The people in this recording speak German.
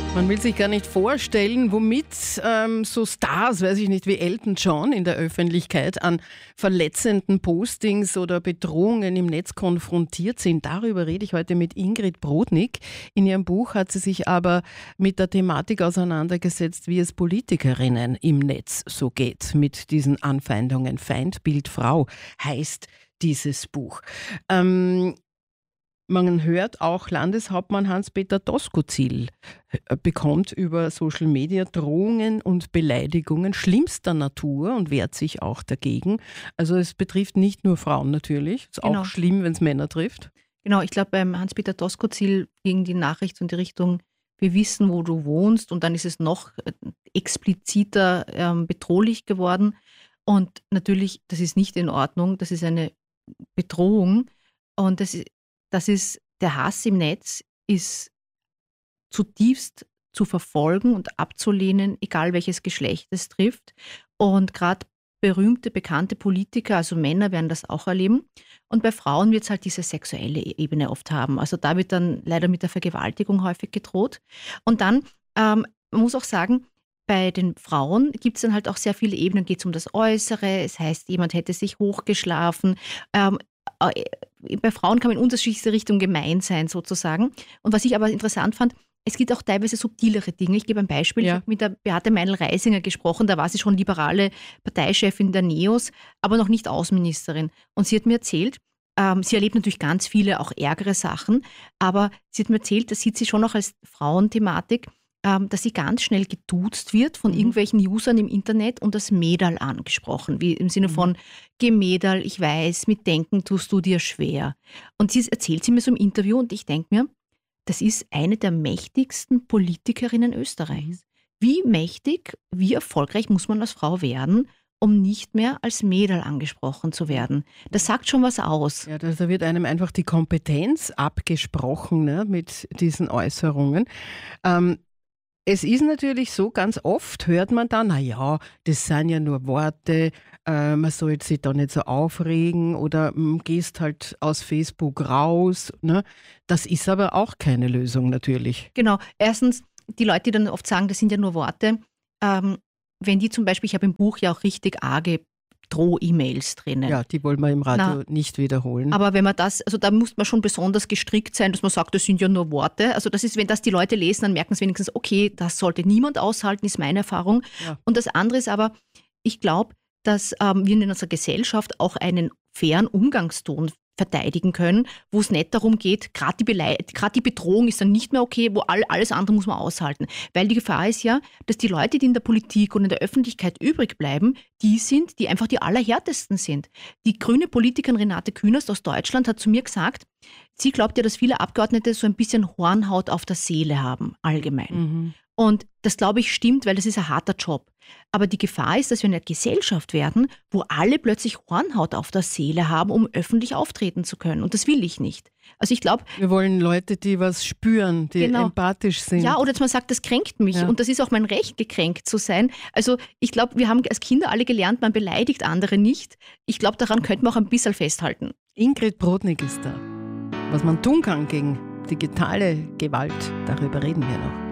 Man will sich gar nicht vorstellen, womit so Stars, weiß ich nicht, wie Elton John in der Öffentlichkeit an verletzenden Postings oder Bedrohungen im Netz konfrontiert sind. Darüber rede ich heute mit Ingrid Brodnik. In ihrem Buch hat sie sich aber mit der Thematik auseinandergesetzt, wie es Politikerinnen im Netz so geht mit diesen Anfeindungen. Feindbild Frau heißt dieses Buch. Man hört auch, Landeshauptmann Hans-Peter Doskozil bekommt über Social Media Drohungen und Beleidigungen schlimmster Natur und wehrt sich auch dagegen. Also es betrifft nicht nur Frauen natürlich. Es ist auch schlimm, wenn es Männer trifft. Genau, ich glaube, beim Hans-Peter Doskozil ging die Nachricht so in die Richtung, wir wissen, wo du wohnst, und dann ist es noch expliziter bedrohlich geworden. Und natürlich, das ist nicht in Ordnung, das ist eine Bedrohung, und das ist, der Hass im Netz ist zutiefst zu verfolgen und abzulehnen, egal welches Geschlecht es trifft. Und gerade berühmte, bekannte Politiker, also Männer, werden das auch erleben. Und bei Frauen wird es halt diese sexuelle Ebene oft haben. Also da wird dann leider mit der Vergewaltigung häufig gedroht. Und dann, man muss auch sagen, bei den Frauen gibt es dann halt auch sehr viele Ebenen, geht es um das Äußere, es heißt, jemand hätte sich hochgeschlafen. Bei Frauen kann man in unterschiedliche Richtungen gemein sein sozusagen. Und was ich aber interessant fand, es gibt auch teilweise subtilere Dinge. Ich gebe ein Beispiel. Ich habe mit der Beate Meinl-Reisinger gesprochen, da war sie schon liberale Parteichefin der NEOS, aber noch nicht Außenministerin. Und sie hat mir erzählt, sie erlebt natürlich ganz viele, auch ärgere Sachen, aber sie hat mir erzählt, das sieht sie schon auch als Frauenthematik, dass sie ganz schnell geduzt wird von irgendwelchen Usern im Internet und das Mäderl angesprochen, wie im Sinne von, geh Mäderl, ich weiß, mit Denken tust du dir schwer. Und sie erzählt sie mir so im Interview, und ich denke mir, das ist eine der mächtigsten Politikerinnen Österreichs. Wie mächtig, wie erfolgreich muss man als Frau werden, um nicht mehr als Mäderl angesprochen zu werden? Das sagt schon was aus. Ja, da wird einem einfach die Kompetenz abgesprochen, ne, mit diesen Äußerungen. Es ist natürlich so, ganz oft hört man dann, naja, das sind ja nur Worte, man soll sich da nicht so aufregen oder gehst halt aus Facebook raus. Ne? Das ist aber auch keine Lösung natürlich. Genau. Erstens, die Leute, die dann oft sagen, das sind ja nur Worte, wenn die zum Beispiel, ich habe im Buch ja auch richtig arge Droh-E-Mails drinnen. Ja, die wollen wir im Radio nicht wiederholen. Aber wenn man das, also da muss man schon besonders gestrickt sein, dass man sagt, das sind ja nur Worte. Also das ist, wenn das die Leute lesen, dann merken sie wenigstens, okay, das sollte niemand aushalten, ist meine Erfahrung. Ja. Und das andere ist aber, ich glaube, dass wir in unserer Gesellschaft auch einen fairen Umgangston verteidigen können, wo es nicht darum geht, gerade die Bedrohung ist dann nicht mehr okay, wo alles andere muss man aushalten. Weil die Gefahr ist ja, dass die Leute, die in der Politik und in der Öffentlichkeit übrig bleiben, die sind, die einfach die allerhärtesten sind. Die grüne Politikerin Renate Künast aus Deutschland hat zu mir gesagt, sie glaubt ja, dass viele Abgeordnete so ein bisschen Hornhaut auf der Seele haben, allgemein. Und das, glaube ich, stimmt, weil das ist ein harter Job. Aber die Gefahr ist, dass wir eine Gesellschaft werden, wo alle plötzlich Hornhaut auf der Seele haben, um öffentlich auftreten zu können. Und das will ich nicht. Also ich glaube... Wir wollen Leute, die was spüren, die empathisch sind. Ja, oder dass man sagt, das kränkt mich. Ja. Und das ist auch mein Recht, gekränkt zu sein. Also ich glaube, wir haben als Kinder alle gelernt, man beleidigt andere nicht. Ich glaube, daran könnte man auch ein bisschen festhalten. Ingrid Brodnik ist da. Was man tun kann gegen digitale Gewalt, darüber reden wir noch.